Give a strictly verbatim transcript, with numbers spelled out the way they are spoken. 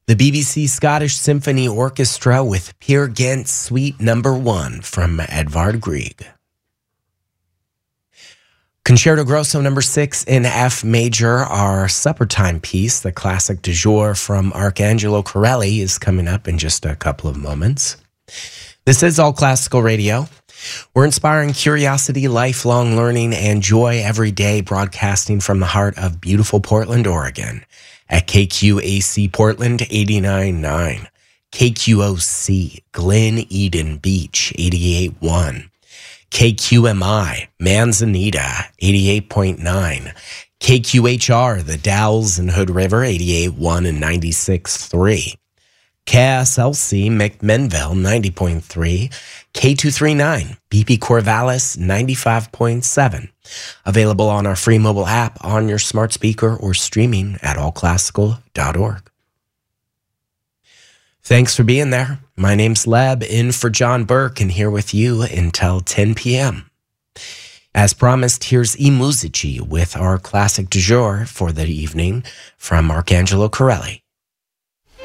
The B B C Scottish Symphony Orchestra with Peer Gynt Suite Number One from Edvard Grieg. Concerto Grosso Number Six in F Major, our supper time piece, the classic du jour from Arcangelo Corelli, is coming up in just a couple of moments. This is All Classical Radio. We're inspiring curiosity, lifelong learning, and joy every day, broadcasting from the heart of beautiful Portland, Oregon, at K Q A C Portland eighty-nine point nine, K Q O C Glen Eden Beach eighty-eight point one, K Q M I Manzanita eighty-eight point nine, K Q H R The Dalles and Hood River eighty-eight point one and ninety-six point three, K S L C McMinnville ninety point three, K two thirty-nine B P Corvallis ninety-five point seven. Available on our free mobile app, on your smart speaker, or streaming at all classical dot org. Thanks for being there. My name's Leb, in for John Burke, and here with you until ten p.m. As promised, here's I Musici with our classic du jour for the evening from Arcangelo Corelli.